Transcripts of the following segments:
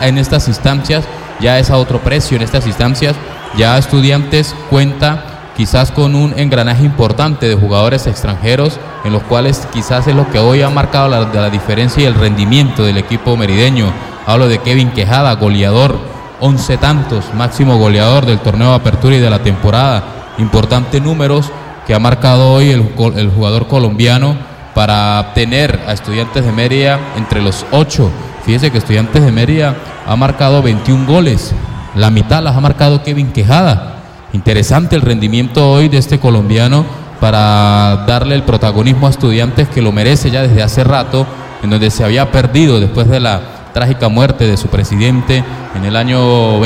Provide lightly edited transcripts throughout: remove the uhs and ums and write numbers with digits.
en estas instancias ya es a otro precio. En estas instancias ya Estudiantes cuenta quizás con un engranaje importante de jugadores extranjeros, en los cuales quizás es lo que hoy ha marcado la diferencia y el rendimiento del equipo merideño. Hablo de Kevin Quejada, goleador, 11 tantos, máximo goleador del torneo de apertura y de la temporada. Importantes números que ha marcado hoy el jugador colombiano para tener a Estudiantes de Mérida entre los 8. Fíjese que Estudiantes de Mérida ha marcado 21 goles, la mitad las ha marcado Kevin Quejada. Interesante el rendimiento hoy de este colombiano para darle el protagonismo a Estudiantes, que lo merece ya desde hace rato, en donde se había perdido después de la trágica muerte de su presidente en el año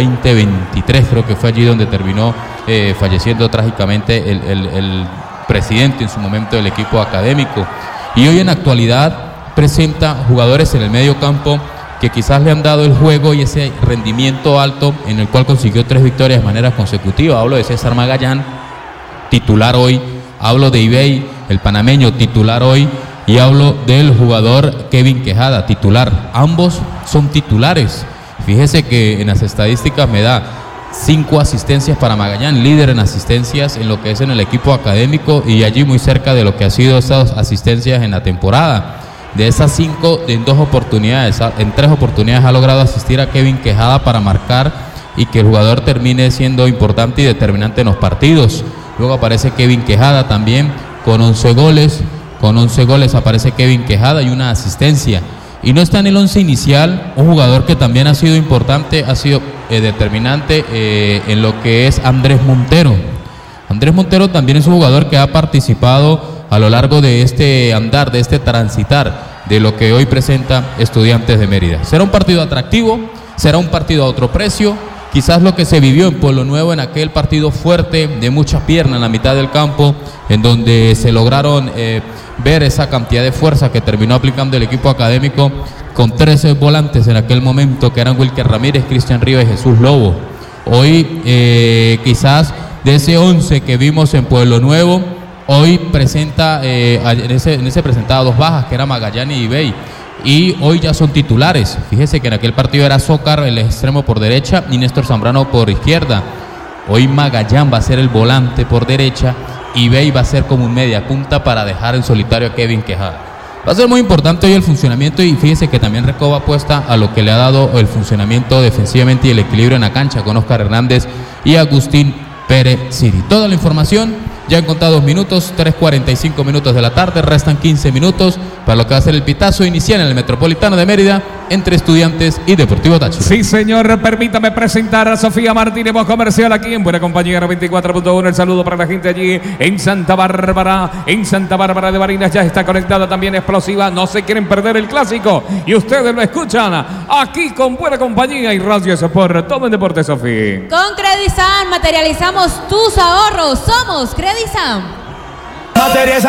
2023, creo que fue allí donde terminó falleciendo trágicamente el presidente en su momento del equipo académico. Y hoy en la actualidad presenta jugadores en el medio campo que quizás le han dado el juego y ese rendimiento alto, en el cual consiguió 3 victorias de manera consecutiva. Hablo de César Magallán, titular hoy. Hablo de Ibey, el panameño, titular hoy. Y hablo del jugador Kevin Quejada, titular. Ambos son titulares. Fíjese que en las estadísticas me da 5 asistencias para Magallán, líder en asistencias en lo que es en el equipo académico, y allí muy cerca de lo que ha sido esas asistencias en la temporada. De esas 5, en 3 oportunidades ha logrado asistir a Kevin Quejada para marcar y que el jugador termine siendo importante y determinante en los partidos. Luego aparece Kevin Quejada también con 11 goles. Con 11 goles aparece Kevin Quejada y una asistencia. Y no está en el 11 inicial un jugador que también ha sido importante, ha sido determinante en lo que es Andrés Montero. Andrés Montero también es un jugador que ha participado a lo largo de este andar, de este transitar de lo que hoy presenta Estudiantes de Mérida. Será un partido atractivo, será un partido a otro precio. Quizás lo que se vivió en Pueblo Nuevo, en aquel partido fuerte de mucha pierna en la mitad del campo, en donde se lograron ver esa cantidad de fuerza que terminó aplicando el equipo académico con 13 volantes en aquel momento, que eran Wilker Ramírez, Cristian Rivas y Jesús Lobo. Hoy quizás de ese 11 que vimos en Pueblo Nuevo, hoy presenta, en ese presentaba 2 bajas, que era Magallán y Ibey, y hoy ya son titulares. Fíjese que en aquel partido era Zócar, el extremo por derecha, y Néstor Zambrano por izquierda. Hoy Magallán va a ser el volante por derecha, Ibey va a ser como un media punta para dejar en solitario a Kevin Quejada. Va a ser muy importante hoy el funcionamiento, y fíjese que también Recoba apuesta a lo que le ha dado el funcionamiento defensivamente y el equilibrio en la cancha con Oscar Hernández y Agustín Pérez Siri. Toda la información ya en contados minutos, 3:45 minutos de la tarde, restan 15 minutos para lo que va a ser el pitazo inicial en el Metropolitano de Mérida entre Estudiantes y Deportivo Táchira. Sí, señor, permítame presentar a Sofía Martínez, voz comercial aquí en Buena Compañía 24.1. El saludo para la gente allí en Santa Bárbara de Barinas. Ya está conectada también Explosiva. No se quieren perder el clásico y ustedes lo escuchan aquí con Buena Compañía y Radio Sport. Todo en deporte, Sofía. Con Credisan materializamos tus ahorros. Somos Credisan.